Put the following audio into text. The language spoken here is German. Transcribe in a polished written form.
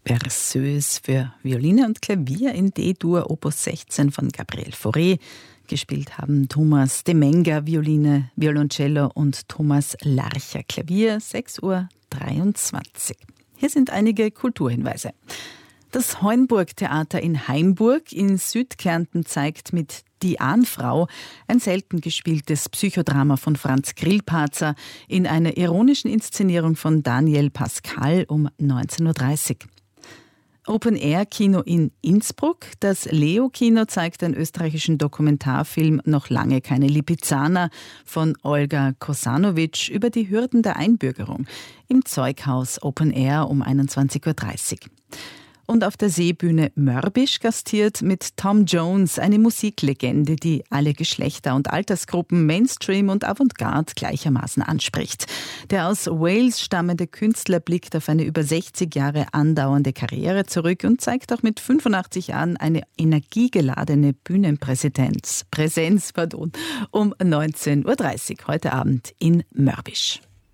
Berceuse für Violine und Klavier in D-Dur Opus 16 von Gabriel Fauré. Gespielt haben Thomas de Menger Violine, Violoncello und Thomas Larcher Klavier, 6:23 Uhr. Hier sind einige Kulturhinweise. Das Heunburg-Theater in Hainburg in Südkärnten zeigt mit Die Ahnfrau ein selten gespieltes Psychodrama von Franz Grillparzer in einer ironischen Inszenierung von Daniel Pascal um 19:30 Uhr. Open-Air-Kino in Innsbruck. Das Leo-Kino zeigt den österreichischen Dokumentarfilm Noch lange keine Lipizzaner von Olga Kosanovic über die Hürden der Einbürgerung im Zeughaus Open Air um 21:30 Uhr. Und auf der Seebühne Mörbisch gastiert mit Tom Jones eine Musiklegende, die alle Geschlechter und Altersgruppen, Mainstream und Avantgarde gleichermaßen anspricht. Der aus Wales stammende Künstler blickt auf eine über 60 Jahre andauernde Karriere zurück und zeigt auch mit 85 Jahren eine energiegeladene Bühnenpräsenz um 19:30 Uhr heute Abend in Mörbisch.